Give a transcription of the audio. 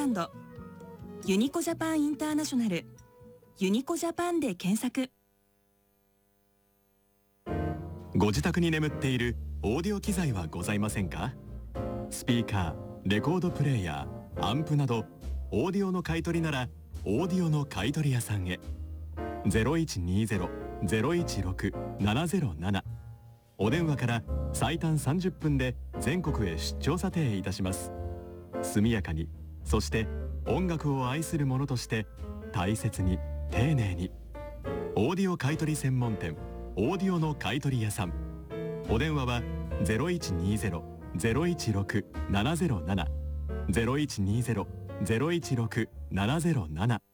ンド、ユニコジャパンインターナショナル、ユニコジャパンで検索。 ご自宅に眠っているオーディオ機材はございませんか？スピーカー、レコードプレーヤー、アンプなどオーディオの買い取りならオーディオの買い取り屋さんへ。0120-016-707、お電話から最短30分で全国へ出張査定いたします。速やかに、そして音楽を愛する者として大切に丁寧に。オーディオ買取専門店、オーディオの買取屋さん。お電話は0120-016-707、0120-016-707。